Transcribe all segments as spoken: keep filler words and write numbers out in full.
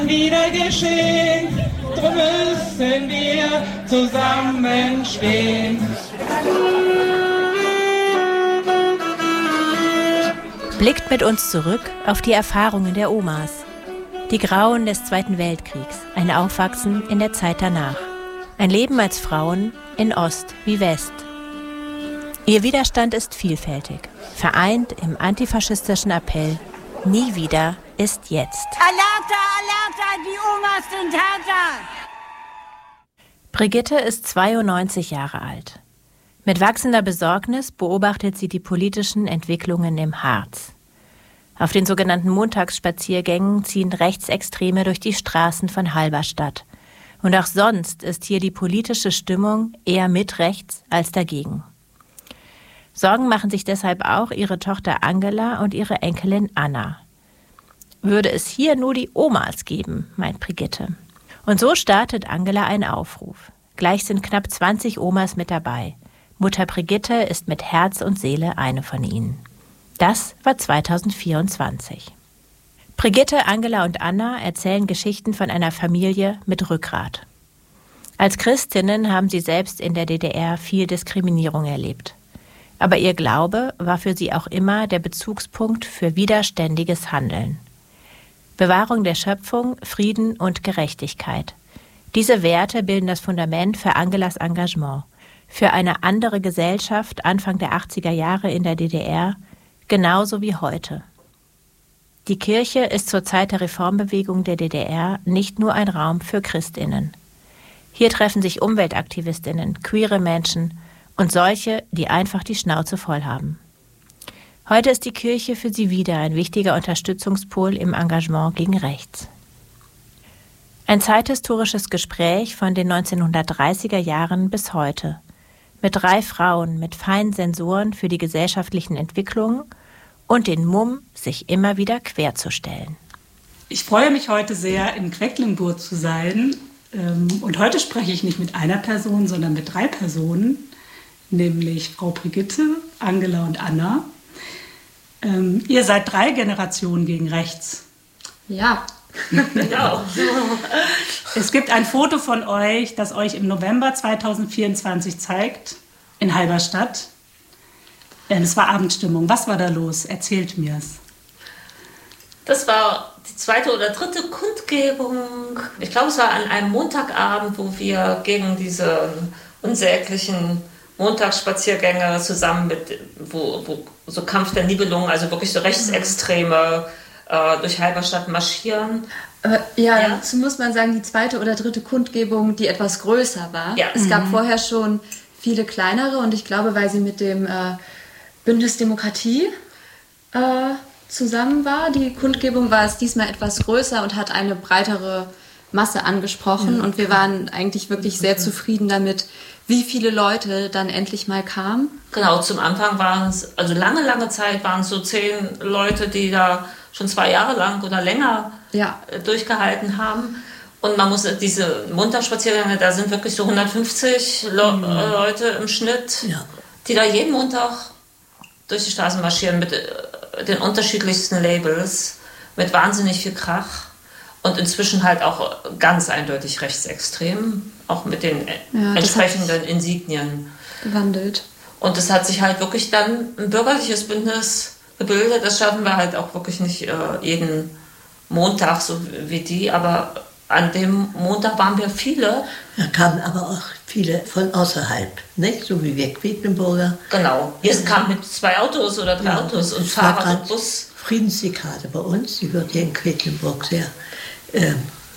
Wieder geschehen, drum müssen wir zusammenstehen. Blickt mit uns zurück auf die Erfahrungen der Omas. Die Grauen des Zweiten Weltkriegs, ein Aufwachsen in der Zeit danach. Ein Leben als Frauen in Ost wie West. Ihr Widerstand ist vielfältig, vereint im antifaschistischen Appell Nie wieder ist jetzt. Alerta, alerta, die Omas sind härter! Brigitte ist zweiundneunzig Jahre alt. Mit wachsender Besorgnis beobachtet sie die politischen Entwicklungen im Harz. Auf den sogenannten Montagsspaziergängen ziehen Rechtsextreme durch die Straßen von Halberstadt. Und auch sonst ist hier die politische Stimmung eher mit rechts als dagegen. Sorgen machen sich deshalb auch ihre Tochter Angela und ihre Enkelin Anna. Würde es hier nur die Omas geben, meint Brigitte. Und so startet Angela einen Aufruf. Gleich sind knapp zwanzig Omas mit dabei. Mutter Brigitte ist mit Herz und Seele eine von ihnen. Das war zweitausendvierundzwanzig. Brigitte, Angela und Anna erzählen Geschichten von einer Familie mit Rückgrat. Als Christinnen haben sie selbst in der D D R viel Diskriminierung erlebt. Aber ihr Glaube war für sie auch immer der Bezugspunkt für widerständiges Handeln. Bewahrung der Schöpfung, Frieden und Gerechtigkeit. Diese Werte bilden das Fundament für Angelas Engagement. Für eine andere Gesellschaft Anfang der achtziger Jahre in der D D R, genauso wie heute. Die Kirche ist zur Zeit der Reformbewegung der D D R nicht nur ein Raum für Christinnen. Hier treffen sich Umweltaktivistinnen, queere Menschen und solche, die einfach die Schnauze voll haben. Heute ist die Kirche für sie wieder ein wichtiger Unterstützungspol im Engagement gegen rechts. Ein zeithistorisches Gespräch von den neunzehnhundertdreißiger Jahren bis heute. Mit drei Frauen mit feinen Sensoren für die gesellschaftlichen Entwicklungen und den Mumm, sich immer wieder querzustellen. Ich freue mich heute sehr, in Quedlinburg zu sein. Und heute spreche ich nicht mit einer Person, sondern mit drei Personen, nämlich Frau Brigitte, Angela und Anna. Ähm, ihr seid drei Generationen gegen rechts. Ja, genau. Es gibt ein Foto von euch, das euch im November zweitausendvierundzwanzig zeigt, in Halberstadt. Es war Abendstimmung. Was war da los? Erzählt mir's. Das war die zweite oder dritte Kundgebung. Ich glaube, es war an einem Montagabend, wo wir gegen diese unsäglichen Montagsspaziergänge zusammen mit, wo, wo so Kampf der Nibelungen, also wirklich so Rechtsextreme äh, durch Halberstadt marschieren. Äh, ja, ja, dazu muss man sagen, die zweite oder dritte Kundgebung, die etwas größer war. Ja. Es Mhm. gab vorher schon viele kleinere und ich glaube, weil sie mit dem äh, Bündnis Demokratie äh, zusammen war, die Kundgebung, war es diesmal etwas größer und hat eine breitere Masse angesprochen. Mhm. Und wir waren eigentlich wirklich sehr zufrieden damit, wie viele Leute dann endlich mal kamen. Genau, zum Anfang waren es, also lange, lange Zeit waren es so zehn Leute, die da schon zwei Jahre lang oder länger ja. durchgehalten haben. Und man muss diese Montagsspaziergänge, da sind wirklich so hundertfünfzig Le- mhm. Leute im Schnitt, ja. die da jeden Montag durch die Straßen marschieren mit den unterschiedlichsten Labels, mit wahnsinnig viel Krach. Und inzwischen halt auch ganz eindeutig rechtsextrem, auch mit den ja, entsprechenden Insignien. Gewandelt. Und es hat sich halt wirklich dann ein bürgerliches Bündnis gebildet. Das schaffen wir halt auch wirklich nicht äh, jeden Montag, so wie die. Aber an dem Montag waren wir viele. Da kamen aber auch viele von außerhalb, nicht? So wie wir Quedlinburger. Genau. Wir kamen mit zwei Autos oder drei ja, Autos und Fahrrad und Bus. Friedensdekade bei uns, die wird hier in Quedlinburg sehr äh,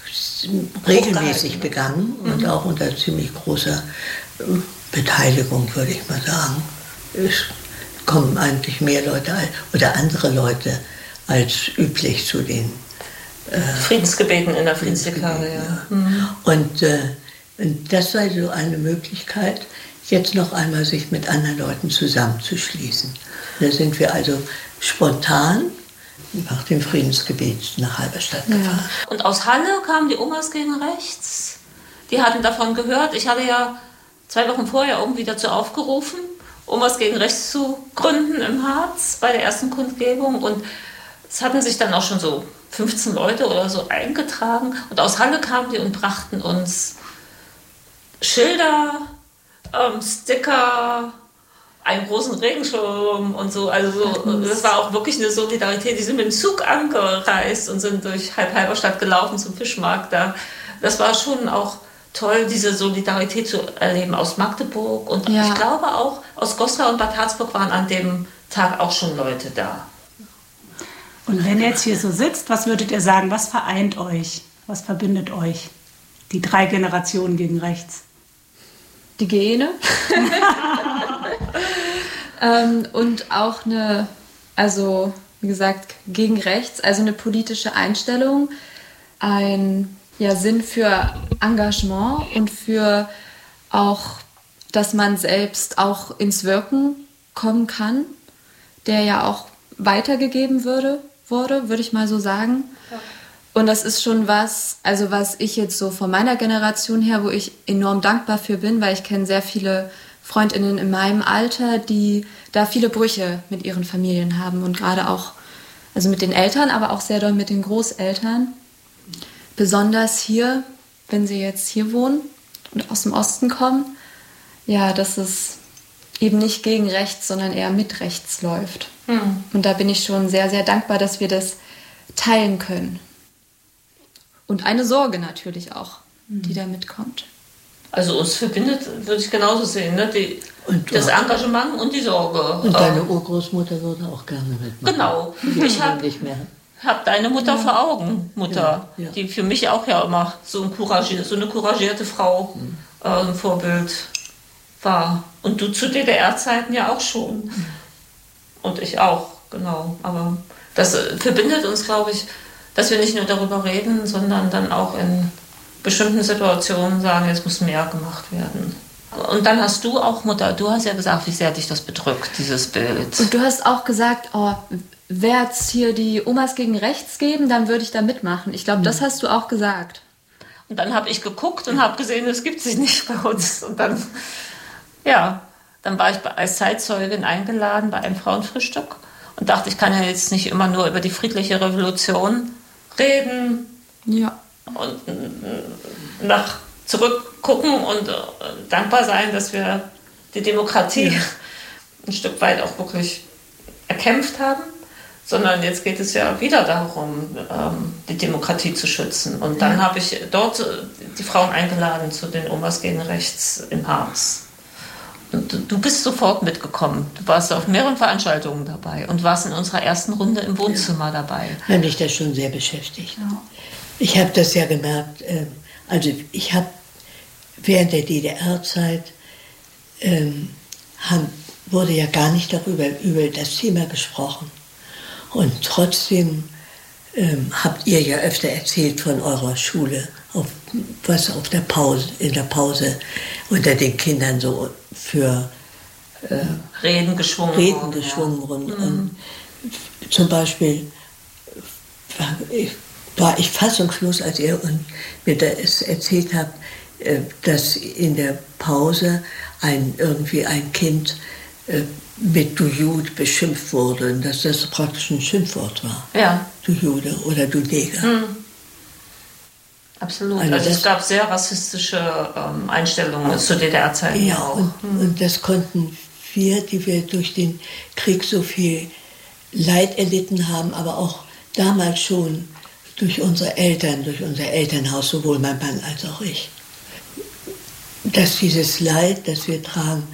regelmäßig begangen mhm. und auch unter ziemlich großer äh, Beteiligung, würde ich mal sagen. Es kommen eigentlich mehr Leute oder andere Leute als üblich zu den äh, Friedensgebeten in der Friedensdekade. Ja. Ja. Mhm. Und, äh, und das sei so eine Möglichkeit, jetzt noch einmal sich mit anderen Leuten zusammenzuschließen. Da sind wir also spontan nach dem Friedensgebet nach Halberstadt gefahren. Ja. Und aus Halle kamen die Omas gegen rechts. Die hatten davon gehört. Ich hatte ja zwei Wochen vorher irgendwie dazu aufgerufen, Omas gegen rechts zu gründen im Harz bei der ersten Kundgebung. Und es hatten sich dann auch schon so fünfzehn Leute oder so eingetragen. Und aus Halle kamen die und brachten uns Schilder, ähm, Sticker, einen großen Regenschirm und so. Also so, das war auch wirklich eine Solidarität. Die sind mit dem Zug angereist und sind durch Halb-Halberstadt gelaufen zum Fischmarkt da. Das war schon auch toll, diese Solidarität zu erleben aus Magdeburg. Und ja. ich glaube auch, aus Goslar und Bad Harzburg waren an dem Tag auch schon Leute da. Und wenn ihr jetzt hier so sitzt, was würdet ihr sagen, was vereint euch? Was verbindet euch? Die drei Generationen gegen rechts. Die Gene. ähm, und auch eine, also wie gesagt, gegen rechts, also eine politische Einstellung, ein ja, Sinn für Engagement und für auch, dass man selbst auch ins Wirken kommen kann, der ja auch weitergegeben würde, wurde, würde ich mal so sagen. Ja. Und das ist schon was, also was ich jetzt so von meiner Generation her, wo ich enorm dankbar für bin, weil ich kenne sehr viele FreundInnen in meinem Alter, die da viele Brüche mit ihren Familien haben und gerade auch, also mit den Eltern, aber auch sehr doll mit den Großeltern. Besonders hier, wenn sie jetzt hier wohnen und aus dem Osten kommen, ja, dass es eben nicht gegen rechts, sondern eher mit rechts läuft. Mhm. Und da bin ich schon sehr, sehr dankbar, dass wir das teilen können. Und eine Sorge natürlich auch, mhm. die da mitkommt. Also uns verbindet, würde ich genauso sehen, ne? die, das Engagement und die Sorge. Und deine Urgroßmutter würde auch gerne mitmachen. Genau. Ich habe hab deine Mutter ja. vor Augen, Mutter, ja, ja. die für mich auch ja immer so, ein couragier, so eine couragierte Frau mhm. äh, ein Vorbild war. Und du zu D D R-Zeiten ja auch schon. Mhm. Und ich auch, genau. Aber das äh, verbindet uns, glaube ich, dass wir nicht nur darüber reden, sondern dann auch in bestimmten Situationen sagen, jetzt muss mehr gemacht werden. Und dann hast du auch, Mutter, du hast ja gesagt, wie sehr dich das bedrückt, dieses Bild. Und du hast auch gesagt, oh, wäre es hier die Omas gegen rechts geben, dann würde ich da mitmachen. Ich glaube, mhm. das hast du auch gesagt. Und dann habe ich geguckt und habe gesehen, es gibt sie nicht bei uns. Und dann, ja, dann war ich als Zeitzeugin eingeladen bei einem Frauenfrühstück und dachte, ich kann ja jetzt nicht immer nur über die friedliche Revolution reden. Ja. Und nach zurückgucken und äh, dankbar sein, dass wir die Demokratie ja. ein Stück weit auch wirklich erkämpft haben, sondern jetzt geht es ja wieder darum, ähm, die Demokratie zu schützen. Und dann ja. habe ich dort die Frauen eingeladen zu den Omas gegen rechts im Harz. Und du, du bist sofort mitgekommen. Du warst auf mehreren Veranstaltungen dabei und warst in unserer ersten Runde im Wohnzimmer ja. dabei. Hat mich das schon sehr beschäftigt. Ja. Ich habe das ja gemerkt, äh, also ich habe während der D D R-Zeit ähm, haben, wurde ja gar nicht darüber über das Thema gesprochen. Und trotzdem ähm, habt ihr ja öfter erzählt von eurer Schule, auf, was auf der Pause, in der Pause unter den Kindern so für äh, Reden geschwungen Reden wurden. Geschwungen Ja. wurden. Mhm. Und zum Beispiel war ich, war ich fassungslos, als ihr mir das erzählt habt, dass in der Pause ein, irgendwie ein Kind mit Du Jude beschimpft wurde und dass das praktisch ein Schimpfwort war. Ja. Du Jude oder Du Neger. Mhm. Absolut. Also, also es gab sehr rassistische ähm, Einstellungen zu D D R-Zeiten ja, auch. Und, mhm. und das konnten wir, die wir durch den Krieg so viel Leid erlitten haben, aber auch damals schon durch unsere Eltern, durch unser Elternhaus, sowohl mein Mann als auch ich. Dass dieses Leid, das wir tragen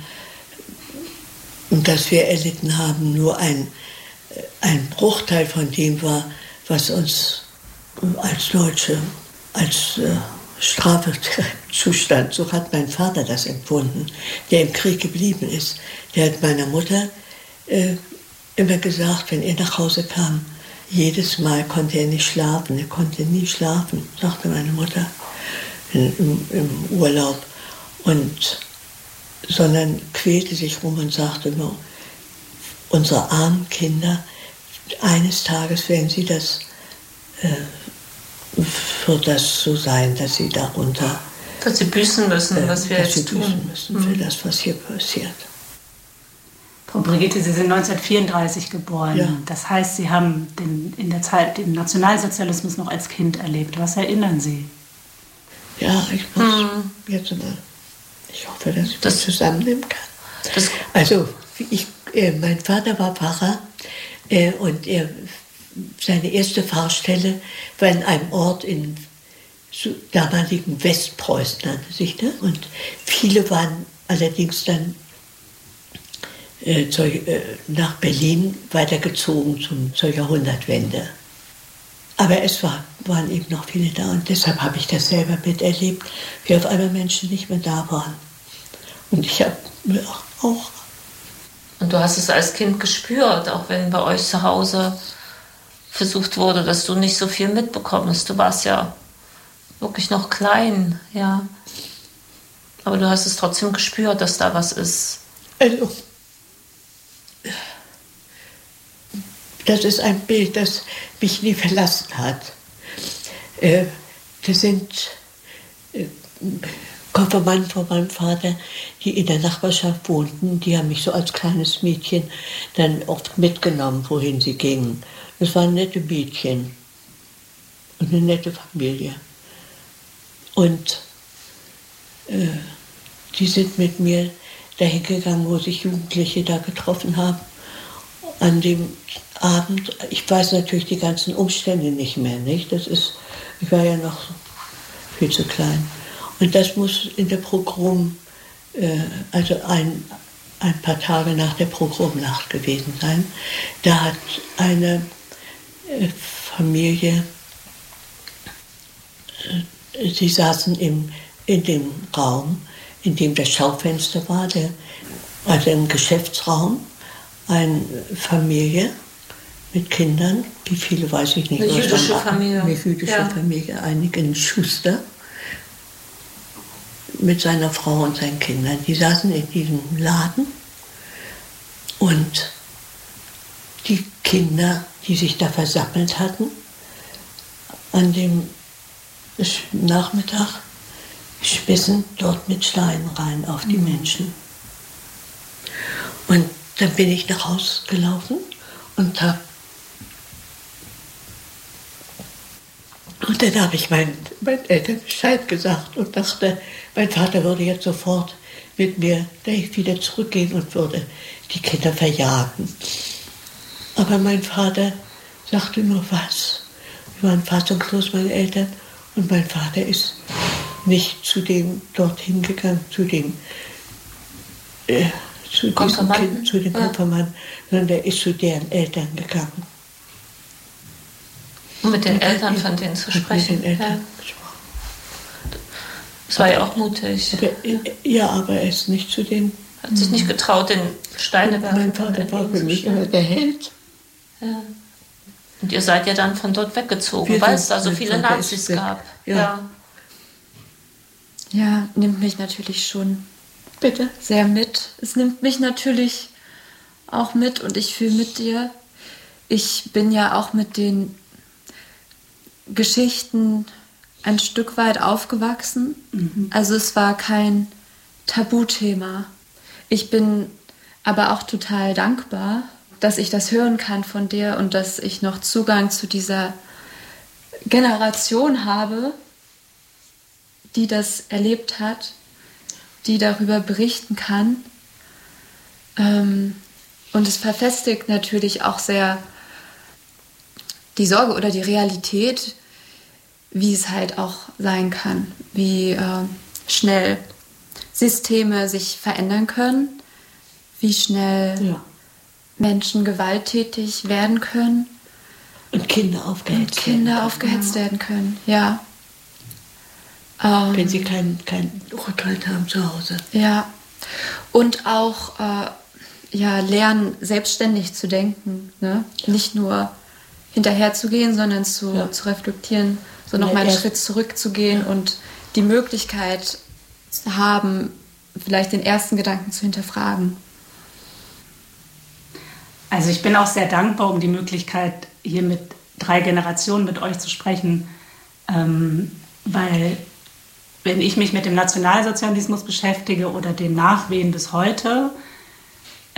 und das wir erlitten haben, nur ein, ein Bruchteil von dem war, was uns als Deutsche, als äh, Strafzustand, so hat mein Vater das empfunden, der im Krieg geblieben ist. Der hat meiner Mutter äh, immer gesagt, wenn er nach Hause kam, jedes Mal konnte er nicht schlafen, er konnte nie schlafen, sagte meine Mutter in, im, im Urlaub. Und, sondern quälte sich rum und sagte nur, unsere armen Kinder, eines Tages werden sie das, äh, wird das so sein, dass sie darunter... Dass sie büßen müssen, äh, was wir dass jetzt sie büßen tun. müssen für mhm. das, was hier passiert. Frau Brigitte, Sie sind neunzehnhundertvierunddreißig geboren. Ja. Das heißt, Sie haben den, in der Zeit den Nationalsozialismus noch als Kind erlebt. Was erinnern Sie? Ja, ich muss Hm. jetzt mal, ich hoffe, dass ich Das- das zusammennehmen kann. Das, Also, ich, äh, mein Vater war Pfarrer äh, und er, seine erste Pfarrstelle war in einem Ort in so damaligen Westpreußen, nannte sich das. Und viele waren allerdings dann äh, zur, äh, nach Berlin weitergezogen zum, zur Jahrhundertwende. Aber es war, waren eben noch viele da und deshalb habe ich das selber miterlebt, wie auf einmal Menschen nicht mehr da waren. Und ich habe mir auch und du hast es als Kind gespürt, auch wenn bei euch zu Hause versucht wurde, dass du nicht so viel mitbekommst. Du warst ja wirklich noch klein, ja. Aber du hast es trotzdem gespürt, dass da was ist. Also, das ist ein Bild, das mich nie verlassen hat. Äh, das sind äh, Konfirmanden von meinem Vater, die in der Nachbarschaft wohnten. Die haben mich so als kleines Mädchen dann oft mitgenommen, wohin sie gingen. Es waren nette Mädchen und eine nette Familie. Und äh, die sind mit mir dahin gegangen, wo sich Jugendliche da getroffen haben. An dem Abend, ich weiß natürlich die ganzen Umstände nicht mehr, nicht? Das ist, ich war ja noch viel zu klein. Und das muss in der Pogrom, äh, also ein, ein paar Tage nach der Pogromnacht gewesen sein. Da hat eine äh, Familie, äh, sie saßen im, in dem Raum, in dem das Schaufenster war, der, also im Geschäftsraum, eine Familie mit Kindern, wie viele weiß ich nicht. Eine jüdische waren, Familie. Eine jüdische Ja. Familie, einigen Schuster mit seiner Frau und seinen Kindern. Die saßen in diesem Laden und die Kinder, die sich da versammelt hatten, an dem Nachmittag schmissen dort mit Steinen rein auf die Menschen. Und dann bin ich nach Hause gelaufen und habe und dann habe ich meinen, meinen Eltern Bescheid gesagt und dachte, mein Vater würde jetzt sofort mit mir wieder zurückgehen und würde die Kinder verjagen. Aber mein Vater sagte nur was. Wir waren fassungslos, meine Eltern, und mein Vater ist nicht zu dem dorthin gegangen, zu dem äh, zu diesem Konfirmanden? Kind, zu den Ja. Konfirmanden, sondern er ist zu deren Eltern gegangen. Um mit den Und Eltern hat von denen zu hat mit sprechen. den Eltern Ja. gesprochen. Das war ja auch mutig. Aber, ja, aber er ist nicht zu den. Hat sich nicht getraut, den Steinewerfer Mein Vater war für mich immer der Held. Ja. Und ihr seid ja dann von dort weggezogen, Wir weil sind- es da so mein viele Vater Nazis ist weg. gab. Ja. Ja. Ja, nimmt mich natürlich schon Bitte? sehr mit. Es nimmt mich natürlich auch mit und ich fühle mit dir. Ich bin ja auch mit den Geschichten ein Stück weit aufgewachsen. Also es war kein Tabuthema. Ich bin aber auch total dankbar, dass ich das hören kann von dir und dass ich noch Zugang zu dieser Generation habe, die das erlebt hat, die darüber berichten kann. Ähm, und es verfestigt natürlich auch sehr die Sorge oder die Realität, wie es halt auch sein kann, wie äh, schnell Systeme sich verändern können, wie schnell Ja. Menschen gewalttätig werden können Und Kinder und aufgehetzt. Kinder werden. aufgehetzt werden können. Ja. Ähm, Wenn sie keinen kein Rückhalt haben zu Hause. Ja, und auch äh, ja, lernen, selbstständig zu denken. Ne? Nicht nur hinterherzugehen, sondern zu, Ja. zu reflektieren, so Ja, nochmal einen erst- Schritt zurückzugehen und die Möglichkeit zu haben, vielleicht den ersten Gedanken zu hinterfragen. Also ich bin auch sehr dankbar um die Möglichkeit, hier mit drei Generationen mit euch zu sprechen, ähm, weil wenn ich mich mit dem Nationalsozialismus beschäftige oder den Nachwehen bis heute,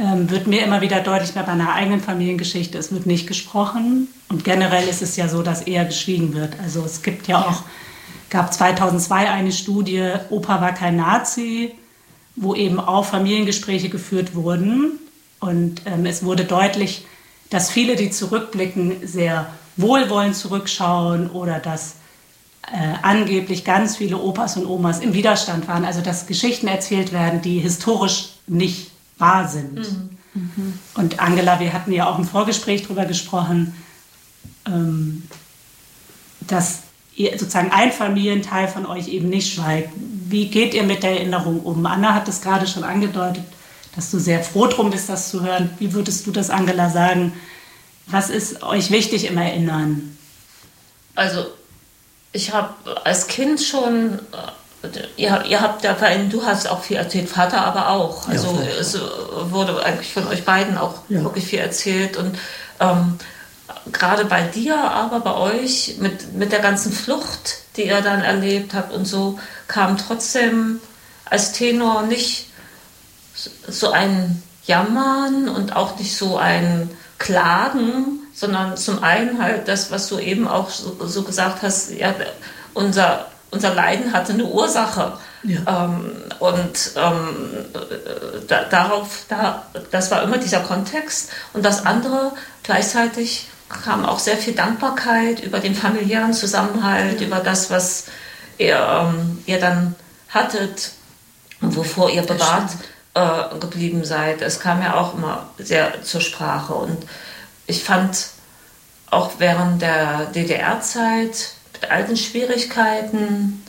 ähm, wird mir immer wieder deutlich bei meiner eigenen Familiengeschichte, es wird nicht gesprochen. Und generell ist es ja so, dass eher geschwiegen wird. Also es gibt ja auch, gab zweitausendzwei eine Studie, Opa war kein Nazi, wo eben auch Familiengespräche geführt wurden. Und ähm, es wurde deutlich, dass viele, die zurückblicken, sehr wohlwollend zurückschauen oder dass äh, angeblich ganz viele Opas und Omas im Widerstand waren. Also dass Geschichten erzählt werden, die historisch nicht wahr sind. Mhm. Mhm. Und Angela, wir hatten ja auch im Vorgespräch darüber gesprochen, ähm, dass ihr sozusagen ein Familienteil von euch eben nicht schweigt. Wie geht ihr mit der Erinnerung um? Anna hat es gerade schon angedeutet, dass du sehr froh drum bist, das zu hören. Wie würdest du das, Angela, sagen? Was ist euch wichtig im Erinnern? Also, ich habe als Kind schon, ihr, ihr habt ja, du hast auch viel erzählt, Vater aber auch. Also, ja, es wurde eigentlich von euch beiden auch ja. wirklich viel erzählt. Und ähm, gerade bei dir, aber bei euch, mit, mit der ganzen Flucht, die ihr dann erlebt habt und so, kam trotzdem als Tenor nicht so ein Jammern und auch nicht so ein Klagen, sondern zum einen halt das, was du eben auch so, so gesagt hast, ja, unser, unser Leiden hatte eine Ursache. Ja. Ähm, und ähm, da, darauf, da, das war immer dieser Kontext. Und das andere, gleichzeitig kam auch sehr viel Dankbarkeit über den familiären Zusammenhalt, ja. über das, was ihr, ähm, ihr dann hattet und wovor ihr bewahrt äh, geblieben seid. Es kam ja auch immer sehr zur Sprache. Und ich fand auch während der D D R-Zeit mit all den Schwierigkeiten,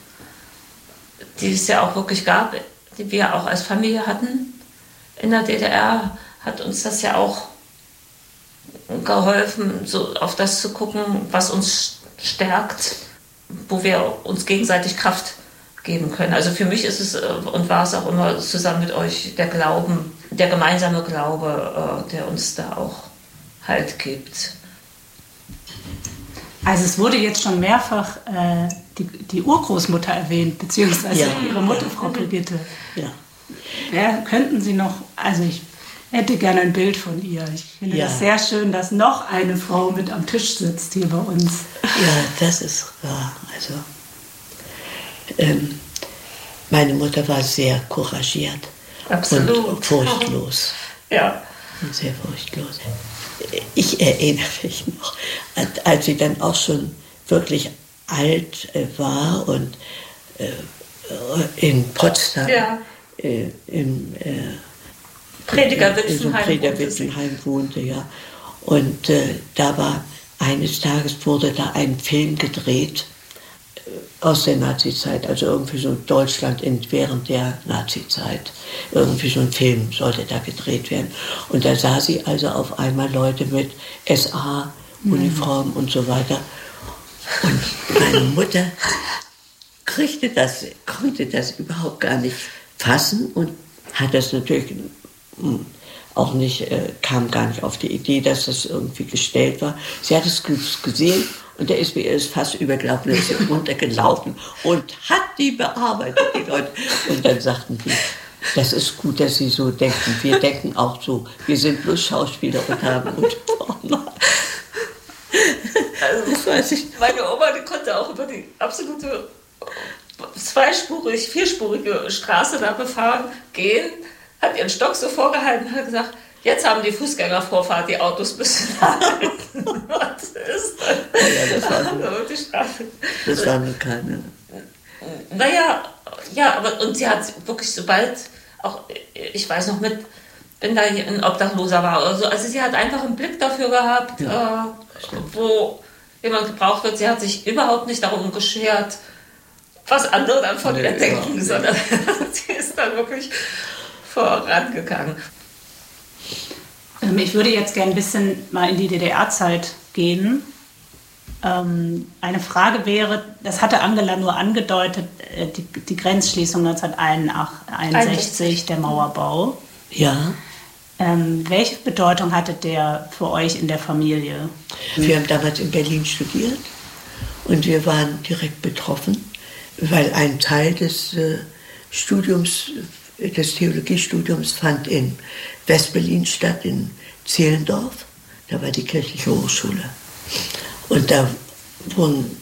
die es ja auch wirklich gab, die wir auch als Familie hatten in der D D R, hat uns das ja auch geholfen, so auf das zu gucken, was uns stärkt, wo wir uns gegenseitig Kraft geben können. Also für mich ist es und war es auch immer zusammen mit euch der Glauben, der gemeinsame Glaube, der uns da auch Halt gibt. Also es wurde jetzt schon mehrfach äh, die, die Urgroßmutter erwähnt, beziehungsweise ja. ihre Mutter, Frau Brigitte. Ja. Ja, könnten Sie noch, also ich hätte gerne ein Bild von ihr. Ich finde ja. das sehr schön, dass noch eine Frau mit am Tisch sitzt hier bei uns. Ja, das ist wahr. Also ähm, meine Mutter war sehr couragiert. Absolut. Und furchtlos. Ja. Und sehr furchtlos. Ich erinnere mich noch, als sie dann auch schon wirklich alt war und in Potsdam ja. im Prediger Wittenheim, Prediger Wittenheim wohnte. Ja. Und äh, da war, eines Tages wurde da ein Film gedreht aus der Nazizeit, also irgendwie so Deutschland in, während der Nazizeit. Irgendwie so ein Film sollte da gedreht werden. Und da sah sie also auf einmal Leute mit S A-Uniform mhm. und so weiter. Und meine Mutter kriegte das, konnte das überhaupt gar nicht fassen und hat das natürlich auch nicht, äh, kam gar nicht auf die Idee, dass das irgendwie gestellt war. Sie hat es gesehen. Und der ist mir erst fast übergelaufen, ist runtergelaufen und hat die bearbeitet, die Leute. Und dann sagten die, das ist gut, dass Sie so denken. Wir denken auch so. Wir sind bloß Schauspieler und haben Uniformen. Also, das weiß ich. Meine Oma, die konnte auch über die absolute zweispurig, vierspurige Straße da befahren, gehen, hat ihren Stock so vorgehalten und hat gesagt, jetzt haben die Fußgängervorfahrt, die Autos müssen halten. Was ist das? Ja, das war so, die Straße. Das war nur keine. Naja, ja, aber und sie hat wirklich, sobald, auch, ich weiß noch mit, wenn da ein Obdachloser war oder so, also sie hat einfach einen Blick dafür gehabt, ja, äh, wo jemand gebraucht wird. Sie hat sich überhaupt nicht darum geschert, was andere dann von ihr nee, denken, ja, sondern sie ist dann wirklich vorangegangen. Ich würde jetzt gerne ein bisschen mal in die D D R-Zeit gehen. Ähm, eine Frage wäre, das hatte Angela nur angedeutet, äh, die, die Grenzschließung neunzehnhunderteinundsechzig, der Mauerbau. Ja. Ähm, welche Bedeutung hatte der für euch in der Familie? Wir haben damals in Berlin studiert und wir waren direkt betroffen, weil ein Teil des äh, Studiums des Theologiestudiums fand in Westberlin statt, in Zehlendorf. Da war die kirchliche Hochschule. Und da wurden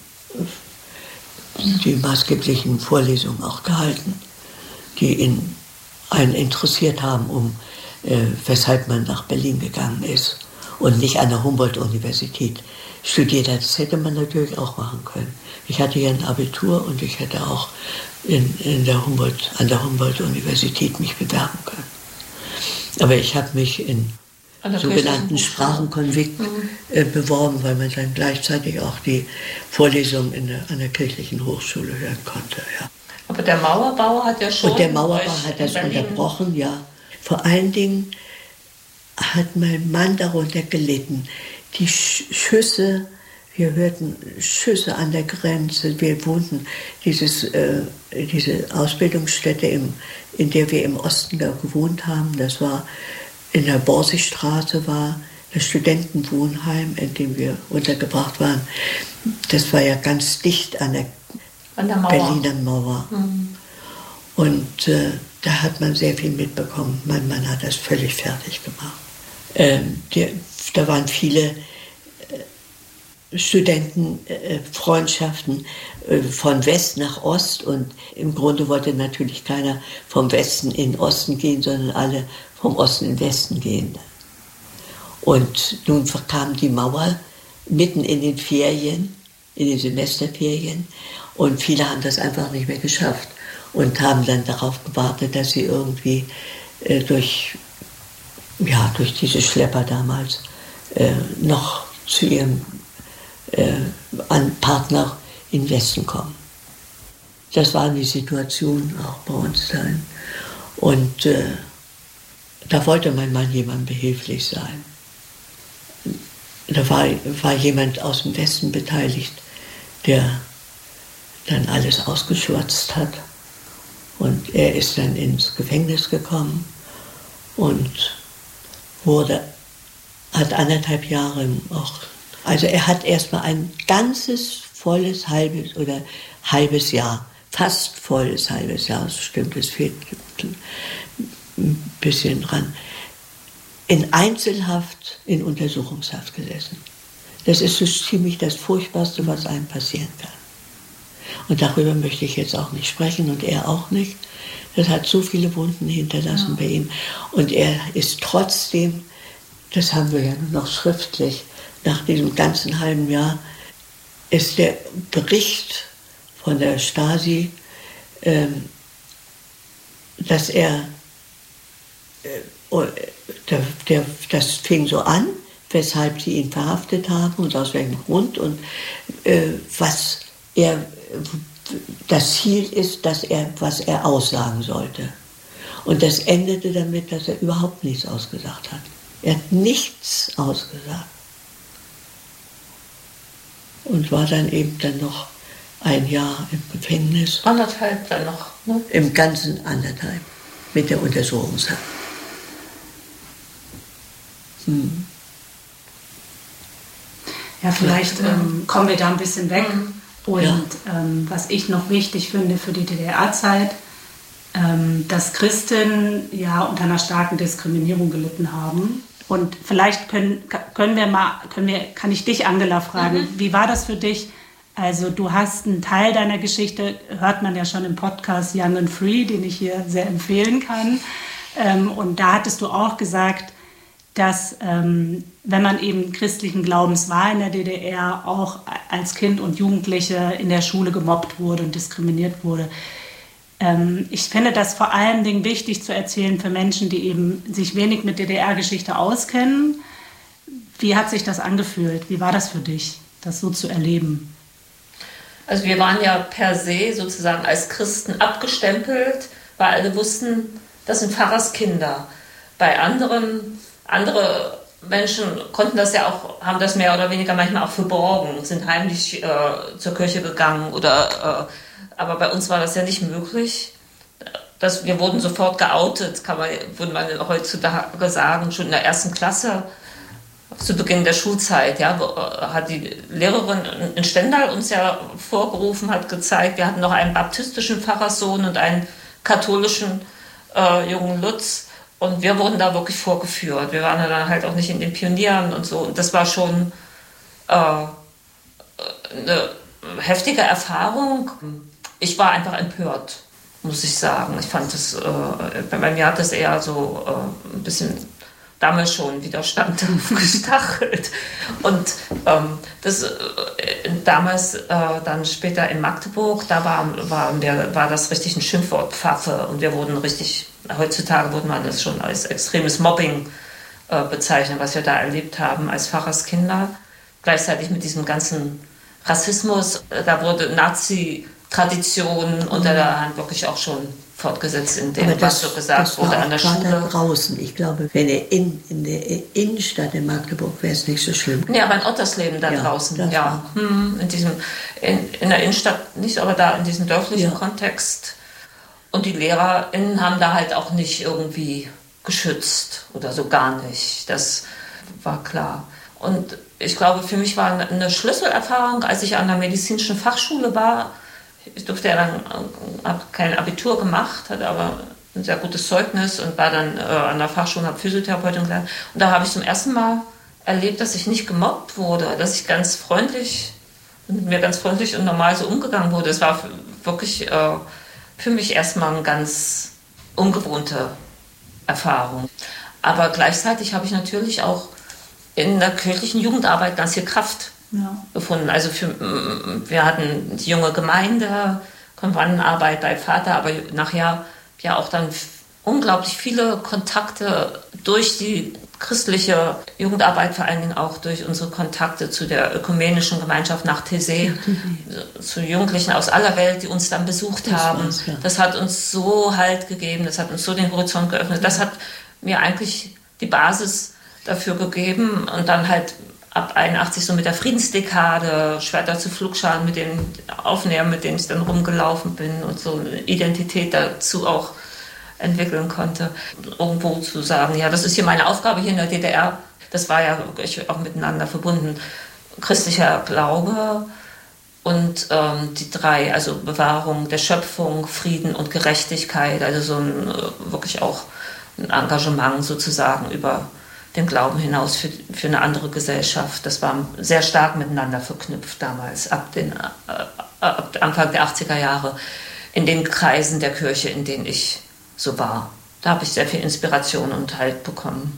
die maßgeblichen Vorlesungen auch gehalten, die in, einen interessiert haben, um äh, weshalb man nach Berlin gegangen ist und nicht an der Humboldt-Universität studiert hat. Das hätte man natürlich auch machen können. Ich hatte ja ein Abitur und ich hätte auch in, in der Humboldt, an der Humboldt-Universität mich bewerben können. Aber ich habe mich in sogenannten Sprachenkonvikt äh, beworben, weil man dann gleichzeitig auch die Vorlesungen in der, an der kirchlichen Hochschule hören konnte. Ja. Aber der Mauerbau hat ja schon... Und der Mauerbau hat das unterbrochen, ja. Vor allen Dingen hat mein Mann darunter gelitten. Die Schüsse, wir hörten Schüsse an der Grenze. Wir wohnten, dieses, äh, diese Ausbildungsstätte, im, in der wir im Osten da gewohnt haben, das war in der Borsigstraße, war das Studentenwohnheim, in dem wir untergebracht waren. Das war ja ganz dicht an der, an der Mauer. Berliner Mauer. Mhm. Und äh, da hat man sehr viel mitbekommen. Mein Mann hat das völlig fertig gemacht. Ähm, der, da waren viele äh, Studentenfreundschaften äh, von West nach Ost und im Grunde wollte natürlich keiner vom Westen in den Osten gehen, sondern alle vom Osten in den Westen gehen. Und nun kam die Mauer mitten in den Ferien, in den Semesterferien, und viele haben das einfach nicht mehr geschafft und haben dann darauf gewartet, dass sie irgendwie äh, durch, ja, durch diese Schlepper damals äh, noch zu ihrem äh, Partner in den Westen kommen. Das war die Situation auch bei uns dann. Und äh, da wollte mein Mann jemandem behilflich sein. Da war, war jemand aus dem Westen beteiligt, der dann alles ausgeschwatzt hat. Und er ist dann ins Gefängnis gekommen und wurde, hat anderthalb Jahre auch, also er hat erstmal ein ganzes, volles, halbes oder halbes Jahr, fast volles halbes Jahr, das stimmt, es fehlt ein bisschen dran, in Einzelhaft, in Untersuchungshaft gesessen. Das ist so ziemlich das Furchtbarste, was einem passieren kann. Und darüber möchte ich jetzt auch nicht sprechen und er auch nicht. Das hat so viele Wunden hinterlassen ja. bei ihm. Und er ist trotzdem, das haben wir ja nur noch schriftlich, nach diesem ganzen halben Jahr, ist der Bericht von der Stasi, ähm, dass er, äh, der, der, das fing so an, weshalb sie ihn verhaftet haben und aus welchem Grund und äh, was er, das Ziel ist, dass er, was er aussagen sollte. Und das endete damit, dass er überhaupt nichts ausgesagt hat. Er hat nichts ausgesagt. Und war dann eben dann noch ein Jahr im Gefängnis. Anderthalb dann noch, ne? Im Ganzen anderthalb, mit der Untersuchungshaft. Hm. Ja, vielleicht ähm, kommen wir da ein bisschen weg. Und ja. ähm, was ich noch wichtig finde für die D D R-Zeit, ähm, dass Christen ja unter einer starken Diskriminierung gelitten haben. Und vielleicht können, können wir mal, können wir, kann ich dich, Angela, fragen, mhm. wie war das für dich? Also du hast einen Teil deiner Geschichte, hört man ja schon im Podcast Young and Free, den ich hier sehr empfehlen kann. Ähm, und da hattest du auch gesagt, dass ähm, wenn man eben christlichen Glaubens war in der D D R, auch als Kind und Jugendliche in der Schule gemobbt wurde und diskriminiert wurde. Ähm, ich finde das vor allen Dingen wichtig zu erzählen für Menschen, die eben sich wenig mit D D R-Geschichte auskennen. Wie hat sich das angefühlt? Wie war das für dich, das so zu erleben? Also wir waren ja per se sozusagen als Christen abgestempelt, weil alle wussten, das sind Pfarrerskinder. Bei anderen Andere Menschen konnten das ja auch, haben das mehr oder weniger manchmal auch verborgen, sind heimlich äh, zur Kirche gegangen oder, äh, aber bei uns war das ja nicht möglich. Das, wir wurden sofort geoutet, kann man, würde man heutzutage sagen, schon in der ersten Klasse, zu Beginn der Schulzeit, ja, hat die Lehrerin in Stendal uns ja vorgerufen, hat gezeigt, wir hatten noch einen baptistischen Pfarrerssohn und einen katholischen äh, jungen Lutz. Und wir wurden da wirklich vorgeführt. Wir waren dann halt auch nicht in den Pionieren und so. Und das war schon äh, eine heftige Erfahrung. Ich war einfach empört, muss ich sagen. Ich fand das, äh, bei mir hat das eher so äh, ein bisschen damals schon Widerstand gestachelt. Und ähm, das äh, damals äh, dann später in Magdeburg, da war, war, wir, war das richtig ein Schimpfwort, Pfaffe. Und wir wurden richtig, heutzutage würde man das schon als extremes Mobbing äh, bezeichnen, was wir da erlebt haben als Pfarrerskinder. Gleichzeitig mit diesem ganzen Rassismus, äh, da wurde Nazi-Tradition unter der Hand wirklich auch schon fortgesetzt in dem, das, was so gesagt wurde an der Schule. Draußen. Ich glaube, wenn er in, in der Innenstadt in Magdeburg wäre es nicht so schlimm. Ja, aber in Ottersleben da ja, draußen. Ja, hm, in, diesem, in, in der Innenstadt nicht, aber da in diesem dörflichen ja. Kontext. Und die LehrerInnen haben da halt auch nicht irgendwie geschützt oder so gar nicht. Das war klar. Und ich glaube, für mich war eine Schlüsselerfahrung, als ich an der medizinischen Fachschule war. Ich durfte ja dann, habe kein Abitur gemacht, hatte aber ein sehr gutes Zeugnis und war dann äh, an der Fachschule, habe Physiotherapeutin gelernt. Und da habe ich zum ersten Mal erlebt, dass ich nicht gemobbt wurde, dass ich ganz freundlich, mit mir ganz freundlich und normal so umgegangen wurde. Es war wirklich äh, für mich erstmal eine ganz ungewohnte Erfahrung. Aber gleichzeitig habe ich natürlich auch in der kirchlichen Jugendarbeit ganz viel Kraft Ja. gefunden. Also für, wir hatten die junge Gemeinde, Konventarbeit bei Vater, aber nachher ja auch dann unglaublich viele Kontakte durch die christliche Jugendarbeit, vor allen Dingen auch durch unsere Kontakte zu der ökumenischen Gemeinschaft nach Taizé, ja, zu Jugendlichen aus aller Welt, die uns dann besucht das haben. Ja. Das hat uns so Halt gegeben, das hat uns so den Horizont geöffnet. Das hat mir eigentlich die Basis dafür gegeben und dann halt ab einundachtzig so mit der Friedensdekade, Schwerter zu Flugscharen, mit den Aufnähern, mit denen ich dann rumgelaufen bin und so eine Identität dazu auch entwickeln konnte. Irgendwo zu sagen, ja, das ist hier meine Aufgabe hier in der D D R. Das war ja wirklich auch miteinander verbunden. Christlicher Glaube und ähm, die drei, also Bewahrung der Schöpfung, Frieden und Gerechtigkeit, also so ein wirklich auch ein Engagement sozusagen über den Glauben hinaus für, für eine andere Gesellschaft. Das war sehr stark miteinander verknüpft damals, ab, den, äh, ab Anfang der achtziger Jahre, in den Kreisen der Kirche, in denen ich so war. Da habe ich sehr viel Inspiration und Halt bekommen.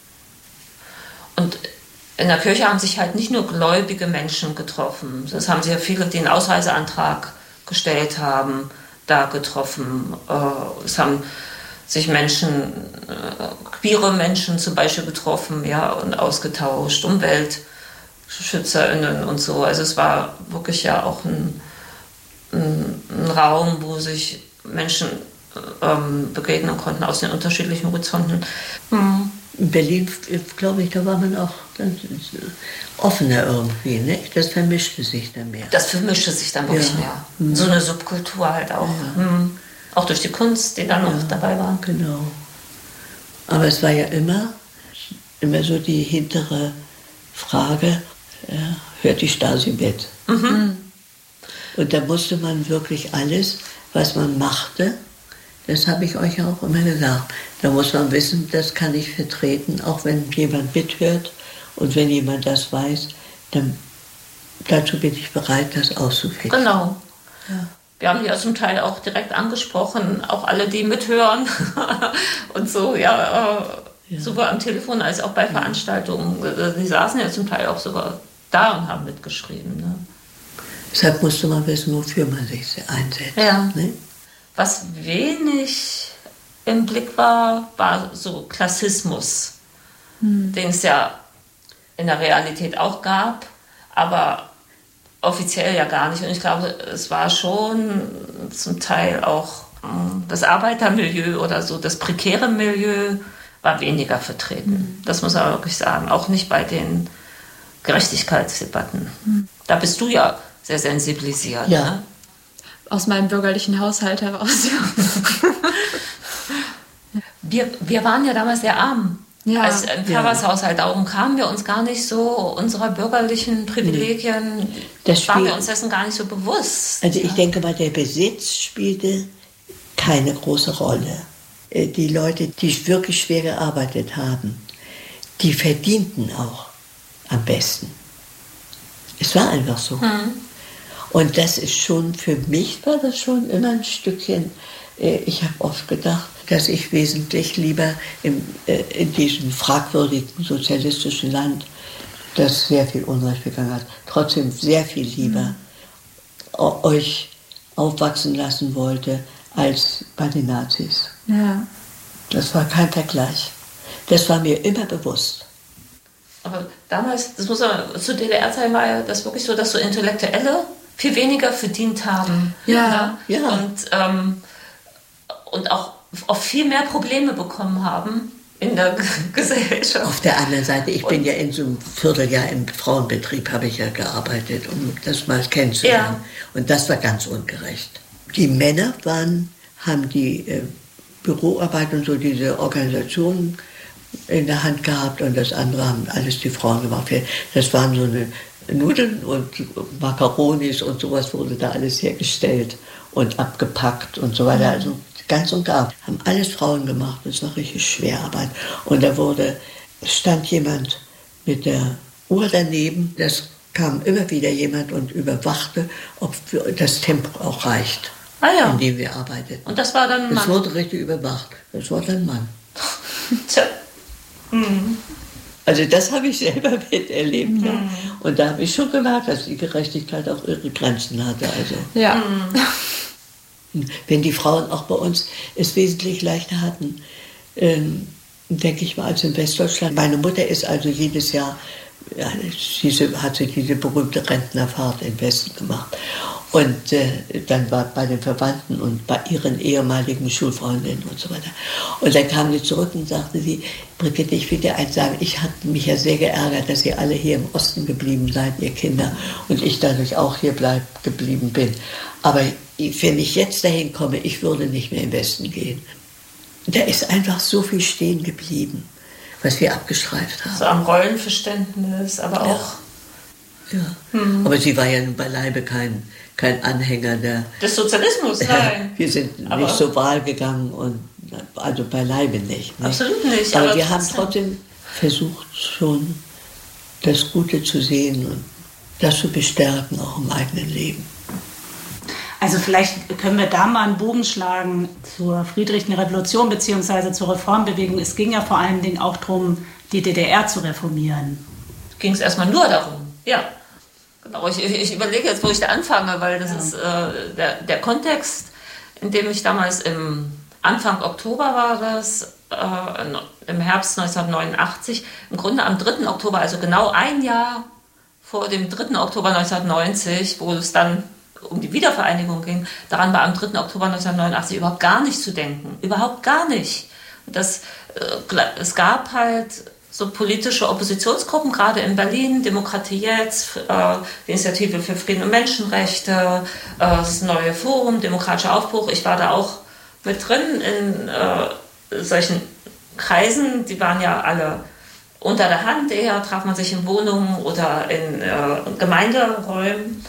Und in der Kirche haben sich halt nicht nur gläubige Menschen getroffen, das haben sehr viele, die einen Ausreiseantrag gestellt haben, da getroffen. Äh, es haben sich Menschen, äh, queere Menschen zum Beispiel getroffen, ja, und ausgetauscht, UmweltschützerInnen und so. Also es war wirklich ja auch ein, ein, ein Raum, wo sich Menschen ähm, begegnen konnten aus den unterschiedlichen Horizonten. Mhm. In Berlin, glaube ich, da war man auch offener irgendwie, ne? Das vermischte sich dann mehr. Das vermischte sich dann wirklich ja. mehr. Mhm. So eine Subkultur halt auch. Ja. Mhm. Auch durch die Kunst, die dann ja, noch dabei war. Genau. Aber es war ja immer, immer so die hintere Frage, ja, hört die Stasi mit? Mhm. Und da musste man wirklich alles, was man machte, das habe ich euch auch immer gesagt, da muss man wissen, das kann ich vertreten, auch wenn jemand mithört und wenn jemand das weiß, dann dazu bin ich bereit, das auszufinden. Genau. Ja. Wir haben die ja zum Teil auch direkt angesprochen, auch alle, die mithören und so, ja, äh, ja, sowohl am Telefon als auch bei Veranstaltungen. Die saßen ja zum Teil auch sogar da und haben mitgeschrieben. Ne? Deshalb musste man wissen, wofür man sich einsetzt. Ja. Ne? Was wenig im Blick war, war so Klassismus, hm. den es ja in der Realität auch gab, aber offiziell ja gar nicht. Und ich glaube, es war schon zum Teil auch das Arbeitermilieu oder so, das prekäre Milieu war weniger vertreten. Mhm. Das muss man wirklich sagen. Auch nicht bei den Gerechtigkeitsdebatten. Mhm. Da bist du ja sehr sensibilisiert. Ja. Ne? Aus meinem bürgerlichen Haushalt heraus. wir, wir waren ja damals sehr arm. Ja, als im Pfarrershaushalt, darum kamen wir uns gar nicht so unserer bürgerlichen Privilegien, das waren wir uns dessen gar nicht so bewusst. Also ich denke mal, der Besitz spielte keine große Rolle. die Leute, die wirklich schwer gearbeitet haben, die verdienten auch am besten. Es war einfach so. Mhm. Und das ist schon, für mich war das schon immer ein Stückchen, ich habe oft gedacht, dass ich wesentlich lieber im, in diesem fragwürdigen sozialistischen Land, das sehr viel Unrecht begangen hat, trotzdem sehr viel lieber mhm. euch aufwachsen lassen wollte, als bei den Nazis. Ja. Das war kein Vergleich. Das war mir immer bewusst. Aber damals, das muss man, zu D D R-Zeiten war ja das wirklich so, dass so Intellektuelle viel weniger verdient haben. Ja. ja. ja. Und, ähm, und auch, auch viel mehr Probleme bekommen haben in der Gesellschaft. Auf der anderen Seite, ich und bin ja in so einem Vierteljahr im Frauenbetrieb, habe ich ja gearbeitet, um das mal kennenzulernen. Ja. Und das war ganz ungerecht. Die Männer waren, haben die äh, Büroarbeit und so diese Organisationen in der Hand gehabt und das andere haben alles die Frauen gemacht. Das waren so eine Nudeln und Makaronis und sowas wurde da alles hergestellt und abgepackt und so weiter. Also ganz und gar haben alles Frauen gemacht. Das war richtig Schwerarbeit. Und da wurde, stand jemand mit der Uhr daneben. Das kam immer wieder jemand und überwachte, ob das Tempo auch reicht, ah ja. in dem wir arbeiteten. Und das war dann ein Mann? Das wurde richtig überwacht. Das war dann ein Mann. Tja. Mhm. Also das habe ich selber miterlebt. Mhm. Ja. Und da habe ich schon gemerkt, dass die Gerechtigkeit auch ihre Grenzen hatte. Also, ja. Mhm. Wenn die Frauen auch bei uns es wesentlich leichter hatten, ähm, denke ich mal, als in Westdeutschland. Meine Mutter ist also jedes Jahr, ja, diese, hat sie diese berühmte Rentnerfahrt im Westen gemacht. Und äh, dann war bei den Verwandten und bei ihren ehemaligen Schulfreundinnen und so weiter. Und dann kam sie zurück und sagte sie, Brigitte, ich will dir eins sagen, ich hatte mich ja sehr geärgert, dass ihr alle hier im Osten geblieben seid, ihr Kinder, und ich dadurch auch hier bleib, geblieben bin. Aber wenn ich jetzt dahin komme, ich würde nicht mehr im Westen gehen. Da ist einfach so viel stehen geblieben, was wir abgestreift haben. So am Rollenverständnis, aber auch... Ja, ja. Hm. Aber sie war ja nun beileibe kein, kein Anhänger der... des Sozialismus, nein. Wir sind aber nicht zur Wahl gegangen, und also beileibe nicht. nicht. Absolut nicht. Aber, aber wir haben trotzdem versucht, schon das Gute zu sehen und das zu bestärken, auch im eigenen Leben. Also vielleicht können wir da mal einen Bogen schlagen zur friedlichen Revolution bzw. zur Reformbewegung. Es ging ja vor allen Dingen auch darum, die D D R zu reformieren. Ging es erstmal nur darum, ja. Genau, ich, ich überlege jetzt, wo ich da anfange, weil das ja. ist äh, der, der Kontext, in dem ich damals im Anfang Oktober war das, äh, im Herbst neunzehnhundertneunundachtzig, im Grunde am dritten Oktober, also genau ein Jahr vor dem dritten Oktober neunzehnhundertneunzig, wo es dann um die Wiedervereinigung ging, daran war am dritten Oktober neunzehnhundertneunundachtzig überhaupt gar nicht zu denken. Überhaupt gar nicht. Das, äh, es gab halt so politische Oppositionsgruppen, gerade in Berlin, Demokratie jetzt, äh, die Initiative für Frieden und Menschenrechte, äh, das neue Forum, Demokratischer Aufbruch. Ich war da auch mit drin in äh, solchen Kreisen, die waren ja alle unter der Hand eher, traf man sich in Wohnungen oder in äh, Gemeinderäumen.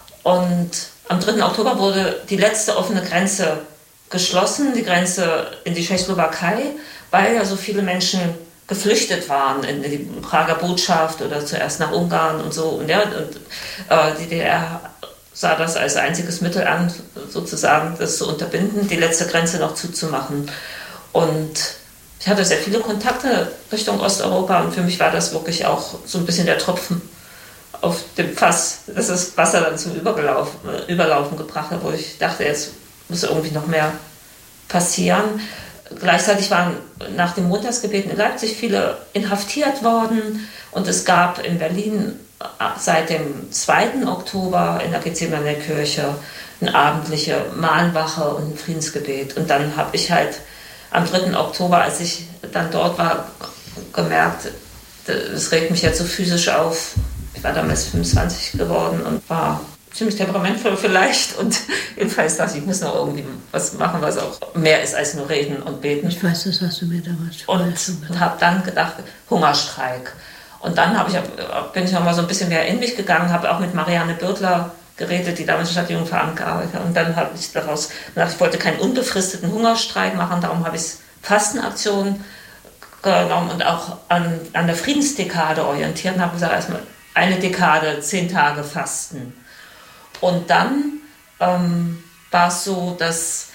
Und am dritten Oktober wurde die letzte offene Grenze geschlossen, die Grenze in die Tschechoslowakei, weil ja so viele Menschen geflüchtet waren in die Prager Botschaft oder zuerst nach Ungarn und so. Und, ja, und äh, die D D R sah das als einziges Mittel an, sozusagen das zu unterbinden, die letzte Grenze noch zuzumachen. Und ich hatte sehr viele Kontakte Richtung Osteuropa und für mich war das wirklich auch so ein bisschen der Tropfen auf dem Fass, dass das Wasser dann zum Überlaufen, Überlaufen gebracht hat, wo ich dachte, jetzt muss irgendwie noch mehr passieren. Gleichzeitig waren nach dem Montagsgebet in Leipzig viele inhaftiert worden und es gab in Berlin seit dem zweiten Oktober in der Gethsemane-Kirche eine abendliche Mahnwache und ein Friedensgebet. Und dann habe ich halt am dritten Oktober, als ich dann dort war, gemerkt, das regt mich jetzt so physisch auf. Ich war damals fünfundzwanzig geworden und war ziemlich temperamentvoll vielleicht. Und jedenfalls dachte ich, ich muss noch irgendwie was machen, was auch mehr ist als nur reden und beten. Ich weiß, das hast du mir damals Und, und habe dann gedacht, Hungerstreik. Und dann hab ich, bin ich noch mal so ein bisschen mehr in mich gegangen, habe auch mit Marianne Birtler geredet, die damals in der Stadtjugendveramt gearbeitet hat. Und dann habe ich daraus gedacht, ich wollte keinen unbefristeten Hungerstreik machen, darum habe ich es Fastenaktion genommen und auch an, an der Friedensdekade orientiert und habe gesagt, erstmal eine Dekade, zehn Tage Fasten. Und dann ähm, war es so, dass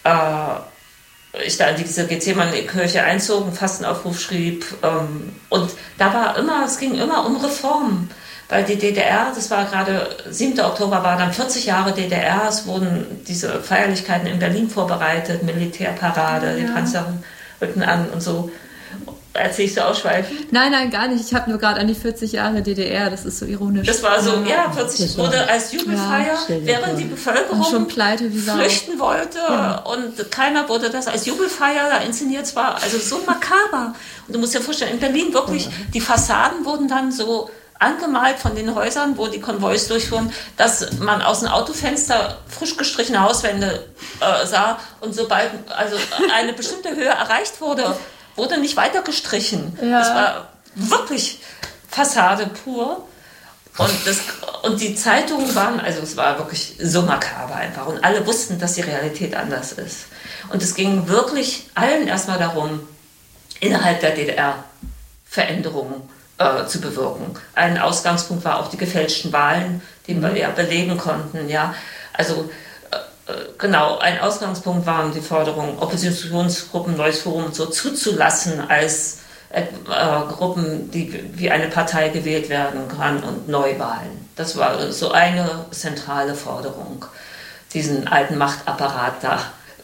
äh, ich da in diese Gethsemane-Kirche einzog, einen Fastenaufruf schrieb. Ähm, und da war immer, es ging immer um Reformen. Weil die D D R, das war gerade, siebter Oktober war dann vierzig Jahre D D R, es wurden diese Feierlichkeiten in Berlin vorbereitet, Militärparade, ja. Die Panzer rückten an und so. Erzähl ich so ausschweifend? Nein, nein, gar nicht. Ich habe nur gerade an die vierzig Jahre D D R, das ist so ironisch. Das war so, ja, vierzig wurde als Jubelfeier, ja, während die Bevölkerung schon pleite wie flüchten wollte ja. Und keiner wurde das als Jubelfeier da inszeniert. Es war also so makaber. Und du musst dir vorstellen, in Berlin wirklich, ja. Die Fassaden wurden dann so angemalt von den Häusern, wo die Konvois durchfuhren, dass man aus dem Autofenster frisch gestrichene Hauswände äh, sah und sobald also eine bestimmte Höhe erreicht wurde, wurde nicht weiter gestrichen. Ja. Das war wirklich Fassade pur. Und, das, und die Zeitungen waren, also es war wirklich so makaber einfach. Und alle wussten, dass die Realität anders ist. Und es ging wirklich allen erstmal darum, innerhalb der D D R Veränderungen äh, zu bewirken. Ein Ausgangspunkt war auch die gefälschten Wahlen, die mhm. wir ja belegen konnten. Ja. Also äh, genau, ein Ausgangspunkt waren die Forderungen, Oppositionsgruppen, Neues Forum und so zuzulassen als äh, Gruppen, die wie eine Partei gewählt werden kann und Neuwahlen. Das war so eine zentrale Forderung, diesen alten Machtapparat da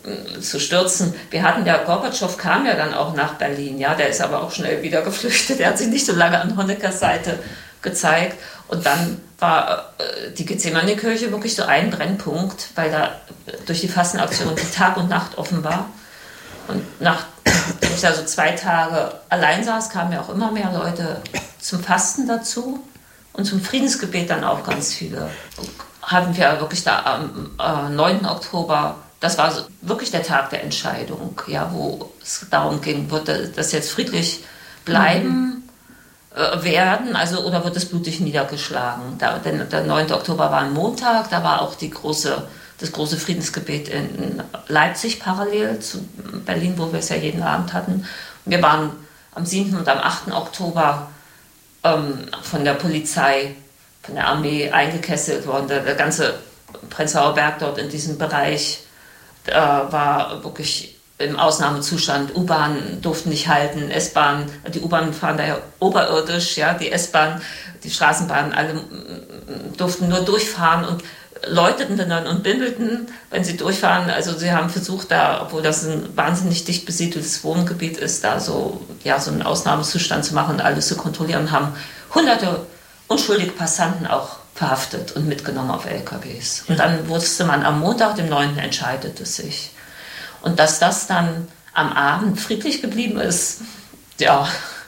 zu stürzen. Wir hatten ja, Gorbatschow kam ja dann auch nach Berlin, ja, der ist aber auch schnell wieder geflüchtet, der hat sich nicht so lange an Honeckers Seite gezeigt und dann war äh, die Gethsemane-Kirche wirklich so ein Brennpunkt, weil da durch die Fastenaktion die Tag und Nacht offen war und nachdem ich da so zwei Tage allein saß, kamen ja auch immer mehr Leute zum Fasten dazu und zum Friedensgebet dann auch ganz viele. Hatten wir wirklich da am äh, neunten Oktober. Das war so wirklich der Tag der Entscheidung, ja, wo es darum ging, wird das jetzt friedlich bleiben mhm. äh, werden, also oder wird es blutig niedergeschlagen? Da, denn der neunte Oktober war ein Montag, da war auch die große, das große Friedensgebet in Leipzig parallel zu Berlin, wo wir es ja jeden Abend hatten. Wir waren am siebten und am achten Oktober ähm, von der Polizei, von der Armee eingekesselt worden. Der, der ganze Prenzlauer Berg dort in diesem Bereich Äh, war wirklich im Ausnahmezustand. U-Bahnen durften nicht halten, S-Bahn, die U-Bahnen fahren daher oberirdisch, ja, die S-Bahn, die Straßenbahnen, alle durften nur durchfahren und läuteten dann und bimmelten, wenn sie durchfahren. Also sie haben versucht, da, obwohl das ein wahnsinnig dicht besiedeltes Wohngebiet ist, da so, ja, so einen Ausnahmezustand zu machen und alles zu kontrollieren, haben hunderte unschuldige Passanten auch verhaftet und mitgenommen auf L K Ws. Und dann wusste man, am Montag, dem neunten entscheidet es sich. Und dass das dann am Abend friedlich geblieben ist, ja,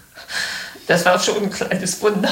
das war schon ein kleines Wunder.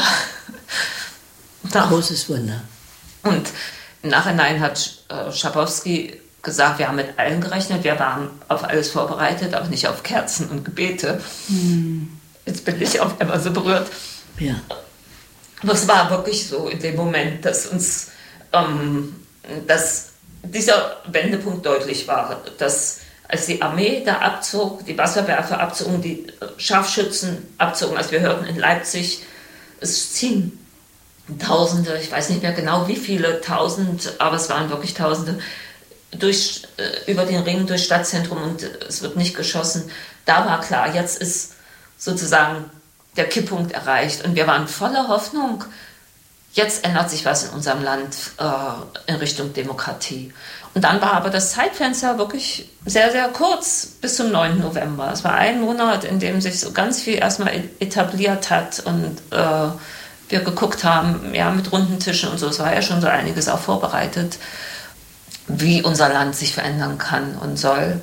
Ein großes Wunder. Und im Nachhinein hat äh, Schabowski gesagt, wir haben mit allen gerechnet, wir waren auf alles vorbereitet, aber nicht auf Kerzen und Gebete. Hm. Jetzt bin ich auf einmal so berührt. Ja. Aber es war wirklich so in dem Moment, dass uns ähm, dass dieser Wendepunkt deutlich war, dass als die Armee da abzog, die Wasserwerfer abzogen, die Scharfschützen abzogen, als wir hörten in Leipzig, es ziehen Tausende, ich weiß nicht mehr genau wie viele, Tausend, aber es waren wirklich Tausende, durch, äh, über den Ring, durchs Stadtzentrum und es wird nicht geschossen. Da war klar, jetzt ist sozusagen der Kipppunkt erreicht. Und wir waren voller Hoffnung, jetzt ändert sich was in unserem Land äh, in Richtung Demokratie. Und dann war aber das Zeitfenster wirklich sehr, sehr kurz, bis zum neunten November. Es war ein Monat, in dem sich so ganz viel erstmal etabliert hat und äh, wir geguckt haben, ja, mit runden Tischen und so. Es war ja schon so einiges auch vorbereitet, wie unser Land sich verändern kann und soll.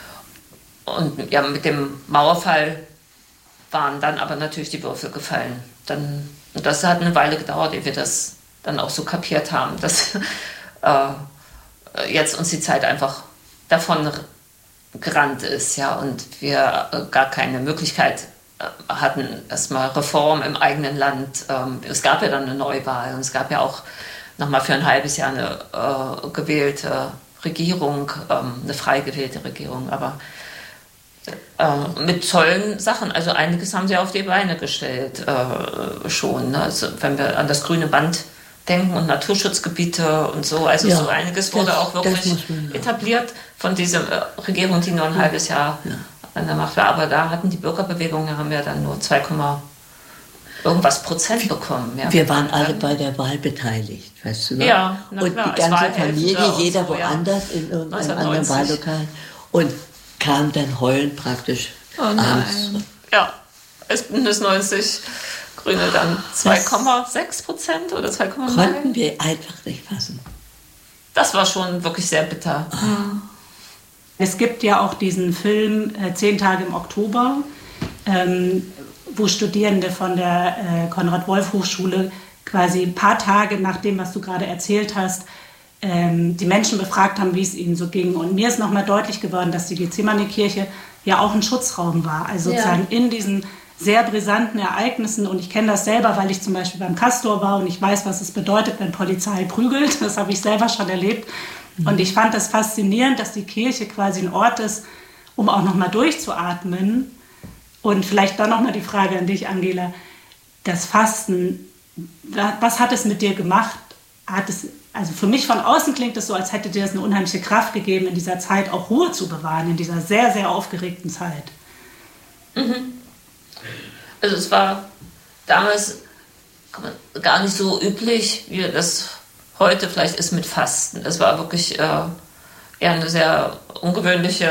Und ja, mit dem Mauerfall waren dann aber natürlich die Würfel gefallen. Dann, und das hat eine Weile gedauert, ehe wir das dann auch so kapiert haben, dass äh, jetzt uns die Zeit einfach davon gerannt ist, ja, und wir äh, gar keine Möglichkeit äh, hatten, erstmal Reform im eigenen Land. Ähm, es gab ja dann eine Neuwahl und es gab ja auch nochmal für ein halbes Jahr eine äh, gewählte Regierung, ähm, eine frei gewählte Regierung, aber Äh, mit tollen Sachen. Also einiges haben sie auf die Beine gestellt äh, schon. Ne? Also wenn wir an das grüne Band denken und Naturschutzgebiete und so. Also ja, so einiges wurde das, auch wirklich etabliert von dieser äh, Regierung, die nur ein ja. halbes Jahr ja. an der Macht war. Aber da hatten die Bürgerbewegungen, haben ja dann nur zwei, irgendwas Prozent bekommen. Ja. Wir waren alle bei der Wahl beteiligt, weißt du noch? Ja, und klar, die ganze Familie, jeder so, woanders ja. in irgendeinem anderen Wahllokal. Und kam dann heulend praktisch oh abends. Ja, es Bündnis neunzig Grüne dann zwei Komma sechs Prozent oder zwei Komma neun. Konnten wir einfach nicht fassen. Das war schon wirklich sehr bitter. Oh. Es gibt ja auch diesen Film äh, Zehn Tage im Oktober, ähm, wo Studierende von der äh, Konrad-Wolf-Hochschule quasi ein paar Tage nach dem, was du gerade erzählt hast, die Menschen befragt haben, wie es ihnen so ging. Und mir ist nochmal deutlich geworden, dass die Gethsemane-Kirche ja auch ein Schutzraum war. Also ja. sozusagen in diesen sehr brisanten Ereignissen. Und ich kenne das selber, weil ich zum Beispiel beim Castor war und ich weiß, was es bedeutet, wenn Polizei prügelt. Das habe ich selber schon erlebt. Mhm. Und ich fand das faszinierend, dass die Kirche quasi ein Ort ist, um auch nochmal durchzuatmen. Und vielleicht dann nochmal die Frage an dich, Angela. Das Fasten, was hat es mit dir gemacht? Hat es Also für mich von außen klingt es so, als hätte dir das eine unheimliche Kraft gegeben, in dieser Zeit auch Ruhe zu bewahren, in dieser sehr, sehr aufgeregten Zeit. Mhm. Also es war damals gar nicht so üblich, wie das heute vielleicht ist mit Fasten. Es war wirklich äh, eher eine sehr ungewöhnliche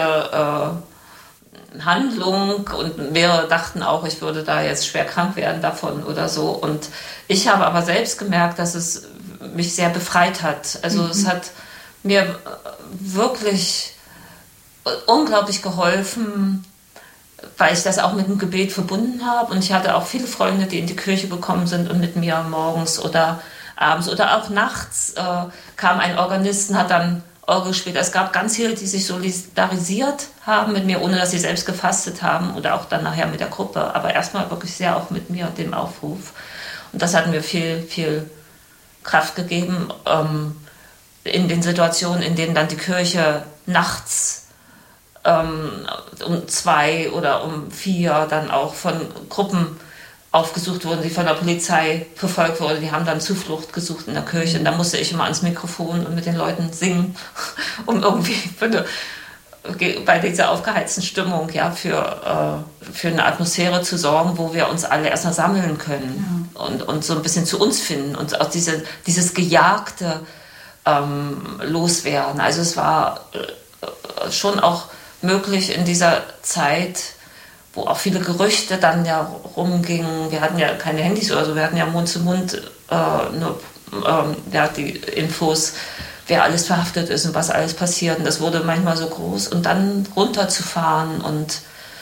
äh, Handlung und mehrere dachten auch, ich würde da jetzt schwer krank werden davon oder so. Und ich habe aber selbst gemerkt, dass es mich sehr befreit hat. Also mhm. es hat mir wirklich unglaublich geholfen, weil ich das auch mit dem Gebet verbunden habe. Und ich hatte auch viele Freunde, die in die Kirche gekommen sind und mit mir morgens oder abends oder auch nachts äh, kam ein Organist und hat dann Orgel gespielt. Es gab ganz viele, die sich solidarisiert haben mit mir, ohne dass sie selbst gefastet haben oder auch dann nachher mit der Gruppe. Aber erstmal wirklich sehr auch mit mir und dem Aufruf. Und das hat mir viel, viel Kraft gegeben ähm, in den Situationen, in denen dann die Kirche nachts ähm, um zwei oder um vier dann auch von Gruppen aufgesucht wurden, die von der Polizei verfolgt wurden. Die haben dann Zuflucht gesucht in der Kirche. Und da musste ich immer ans Mikrofon und mit den Leuten singen, um irgendwie für eine, bei dieser aufgeheizten Stimmung ja, für, äh, für eine Atmosphäre zu sorgen, wo wir uns alle erstmal sammeln können ja. und, und so ein bisschen zu uns finden und auch diese, dieses gejagte ähm, Loswerden. Also es war äh, schon auch möglich in dieser Zeit, wo auch viele Gerüchte dann ja rumgingen. Wir hatten ja keine Handys oder so, wir hatten ja Mund zu Mund äh, nur ähm, ja, die Infos, wer alles verhaftet ist und was alles passiert. Und das wurde manchmal so groß. Und dann runterzufahren und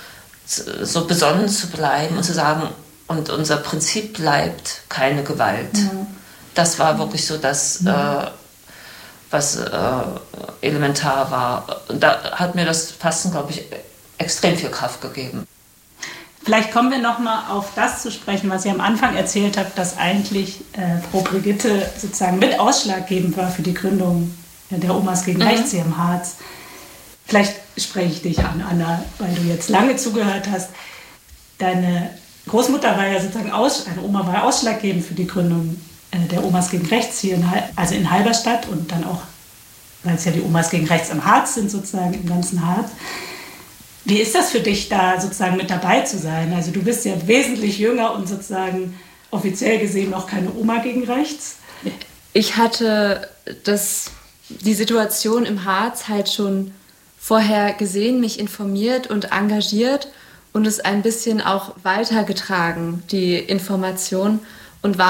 so besonnen zu bleiben und zu sagen, und unser Prinzip bleibt keine Gewalt. Mhm. Das war wirklich so das, mhm. äh, was äh, elementar war. Und da hat mir das Fasten, glaube ich, extrem viel Kraft gegeben. Vielleicht kommen wir noch mal auf das zu sprechen, was ihr am Anfang erzählt habt, dass eigentlich äh, Frau Brigitte sozusagen mit ausschlaggebend war für die Gründung der Omas gegen mhm. Rechts hier im Harz. Vielleicht spreche ich dich an, Anna, weil du jetzt lange zugehört hast. Deine Großmutter war ja sozusagen, aus, deine Oma war ausschlaggebend für die Gründung äh, der Omas gegen Rechts hier, in, also in Halberstadt und dann auch, weil es ja die Omas gegen Rechts im Harz sind, sozusagen im ganzen Harz. Wie ist das für dich, da sozusagen mit dabei zu sein? Also du bist ja wesentlich jünger und sozusagen offiziell gesehen noch keine Oma gegen Rechts. Ich hatte das, die Situation im Harz halt schon vorher gesehen, mich informiert und engagiert und es ein bisschen auch weitergetragen, die Information, und war